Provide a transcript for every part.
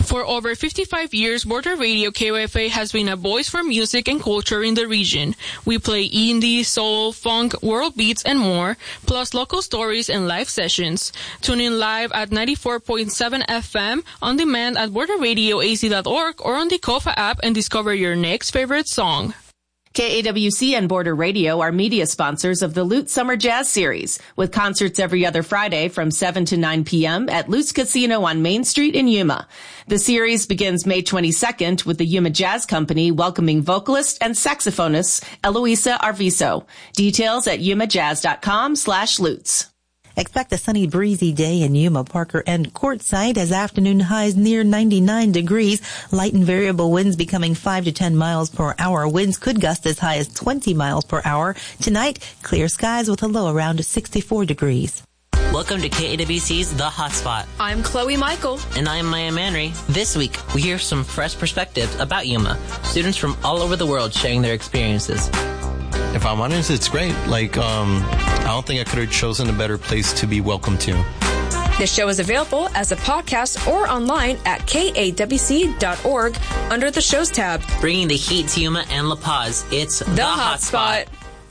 For over 55 years, Border Radio KYFA has been a voice for music and culture in the region. We play indie, soul, funk, world beats, and more, plus local stories and live sessions. Tune in live at 94.7 FM, on demand at borderradioaz.org or on the Kofa app and discover your next favorite song. KAWC and Border Radio are media sponsors of the Lutz Summer Jazz Series, with concerts every other Friday from 7 to 9 p.m. at Lutz Casino on Main Street in Yuma. The series begins May 22nd with the Yuma Jazz Company welcoming vocalist and saxophonist Eloisa Arvizo. Details at yumajazz.com/Lutz. Expect a sunny, breezy day in Yuma, Parker, and Quartzsite as afternoon highs near 99 degrees. Light and variable winds becoming 5 to 10 miles per hour. Winds could gust as high as 20 miles per hour. Tonight, clear skies with a low around 64 degrees. Welcome to KAWC's The Hotspot. I'm Chloe Michael. And I'm Maya Manry. This week, we hear some fresh perspectives about Yuma. Students from all over the world sharing their experiences. If I'm honest, it's great. I don't think I could have chosen a better place to be welcome to. The show is available as a podcast or online at kawc.org under the shows tab. Bringing the heat to Yuma and La Paz, it's The Hotspot.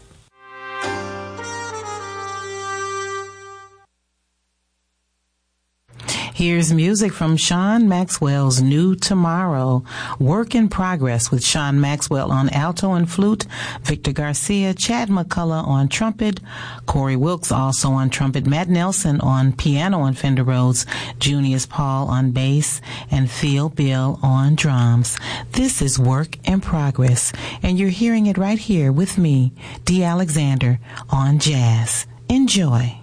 Here's music from Sean Maxwell's New Tomorrow. Work in Progress with Sean Maxwell on alto and flute, Victor Garcia, Chad McCullough on trumpet, Corey Wilkes also on trumpet, Matt Nelson on piano on Fender Rhodes, Junius Paul on bass, and Phil Bill on drums. This is Work in Progress, and you're hearing it right here with me, Dee Alexander, on jazz. Enjoy.